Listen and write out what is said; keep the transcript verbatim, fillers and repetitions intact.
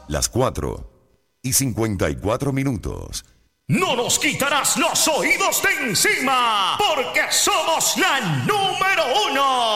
las cuatro y cincuenta y cuatro minutos. No nos quitarás los oídos de encima, porque somos la número uno.